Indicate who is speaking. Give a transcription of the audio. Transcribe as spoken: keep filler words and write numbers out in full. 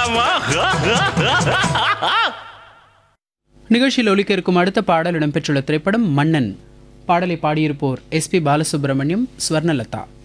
Speaker 1: போலாமா?
Speaker 2: நிகழ்ச்சியில் ஒலிக்க இருக்கும் அடுத்த பாடல் இடம்பெற்றுள்ள திரைப்படம் மன்னன். பாடலை பாடியிருப்போர் எஸ் பி பாலசுப்ரமணியம், ஸ்வர்ணலதா.